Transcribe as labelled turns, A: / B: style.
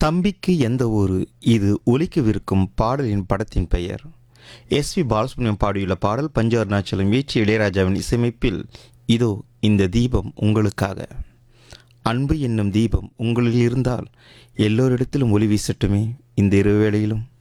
A: தம்பிக்கு எந்த ஊரு? இது ஒலிக்கவிருக்கும் பாடலின் படத்தின் பெயர். எஸ்.பி. பாலசுப்ரமணியம் பாடியுள்ள பாடல் பஞ்சு அருணாச்சலம் இயற்றி இளையராஜாவின் இசையமைப்பில் இதோ இந்த தீபம் உங்களுக்காக. அன்பு என்னும் தீபம் உங்களில் இருந்தால் எல்லோரிடத்திலும் ஒளி வீசட்டுமே இந்த இரவு வேளையிலும்.